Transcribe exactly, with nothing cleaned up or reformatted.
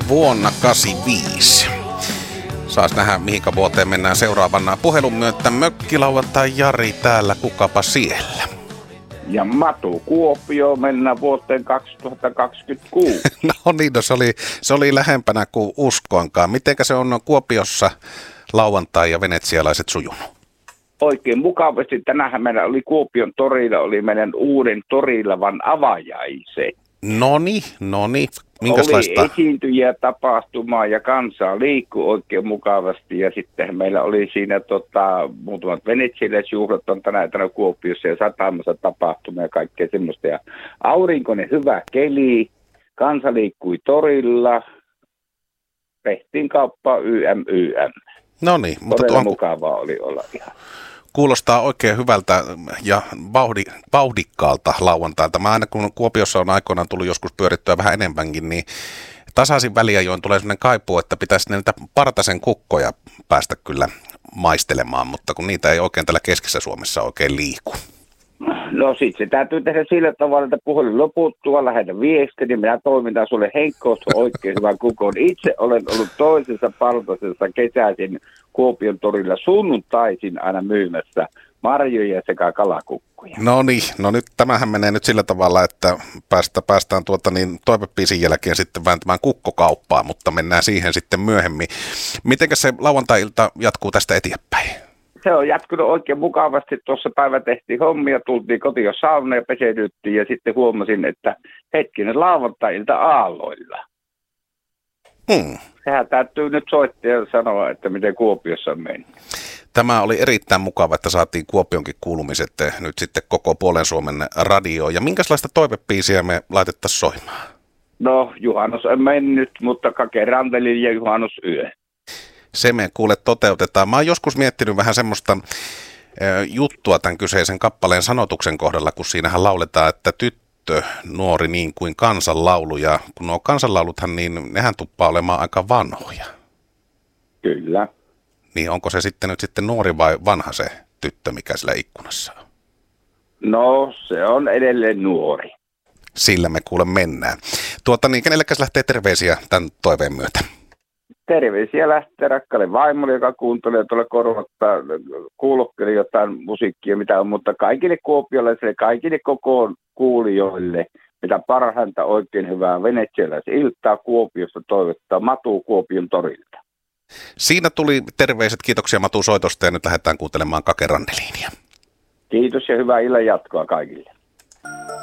vuonna kahdeksankymmentäviisi. Saas nähdä, mihinkä vuoteen mennään seuraavana. Puhelun myötä Mökkilauantai Jari täällä, kukapa siellä? Ja Matu Kuopio mennään vuoteen kaksituhattakaksikymmentäkuusi. No niin, no se oli, se oli lähempänä kuin uskoinkaan. Mitenkä se on Kuopiossa lauantai ja venetsialaiset sujunut? Oikein mukavasti. Tänähän meillä oli Kuopion torilla, oli meidän uuden torilavan avajaiset. Noni, noni. Minkälaista? Oli esiintyjiä, tapahtumaa ja kansaa liikkui oikein mukavasti. Ja sitten meillä oli siinä tota, muutamat venetsialaisjuhlat on tänä tänä Kuopiossa ja satamassa tapahtumia ja kaikkea semmoista. Ja aurinkoinen hyvä keli, kansa liikkui torilla, tehtiin kauppaa Y M Y M. No niin, mutta todella tuon... mukavaa oli olla ihan. Kuulostaa oikein hyvältä ja vauhdi, vauhdikkaalta lauantailta. Mä aina kun Kuopiossa on aikoinaan tullut joskus pyörittyä vähän enemmänkin, niin tasaisin väliajoin tulee sellainen kaipuu, että pitäisi niitä partasen kukkoja päästä kyllä maistelemaan, mutta kun niitä ei oikein täällä keskisessä Suomessa oikein liiku. No sit se täytyy tehdä sillä tavalla, että puhelin loputtua, lähetä viesti, niin minä toimitan sulle Heikkoosta oikein hyvän kukon. Itse olen ollut toisessa partasessa kesäisin Kuopion torilla sunnuntaisin aina myymässä marjoja sekä kalakukkuja. No niin, no nyt tämähän menee nyt sillä tavalla, että päästä, päästään tuota niin toivepiisin jälkeen sitten vääntämään kukkokauppaa, mutta mennään siihen sitten myöhemmin. Mitenkäs se lauantai-ilta jatkuu tästä eteenpäin? Se on jatkunut oikein mukavasti. Tuossa päivä tehtiin hommia, tultiin kotiin saunaan ja peseydyttiin ja sitten huomasin, että hetkinen lauantai-ilta aalloilla. Hmm. Sehän täytyy nyt soittaa ja sanoa, että miten Kuopiossa on mennyt. Tämä oli erittäin mukava, että saatiin Kuopionkin kuulumiset nyt sitten koko puolen Suomen radioon. Ja minkälaista toivepiisiä me laitettaisiin soimaan? No, juhannus on mennyt, mutta Kake Rantelin ja juhannusyö. Se me kuule toteutetaan. Mä oon joskus miettinyt vähän semmoista juttua tämän kyseisen kappaleen sanotuksen kohdalla, kun siinähän lauletaan, että tyttö nuori niin kuin kansanlaulu. Ja kun nuo kansanlauluthan, niin nehän tuppaa olemaan aika vanhoja. Kyllä. Niin onko se sitten nyt sitten nuori vai vanha se tyttö, mikä sillä ikkunassa on? No, se on edelleen nuori. Sillä me kuule mennään. Tuota niin, kenellekäs lähtee terveisiä tämän toiveen myötä? Terveisiä lähtee rakkaalle vaimolle, joka kuuntelee tuolla korvattaa, kuulokkeli jotain musiikkia, mitä on, mutta kaikille kuopiolaisille, kaikille koko kuulijoille, mitä parhainta oikein hyvää venetsialaisiltaa Kuopiosta toivottaa Matu Kuopion torilta. Siinä tuli terveiset, kiitoksia Matu soitosta ja nyt lähdetään kuuntelemaan Kake Ranneliinia. Kiitos ja hyvää illan jatkoa kaikille.